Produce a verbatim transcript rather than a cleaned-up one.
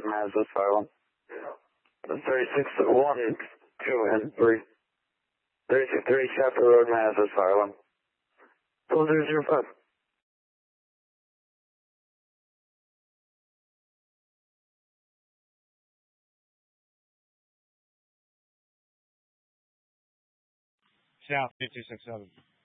Mazda Asylum. thirty-six, one, two, and three. thirty-six, three, Chapter Road, Mazda Asylum. four zero zero five. South fifty six seven.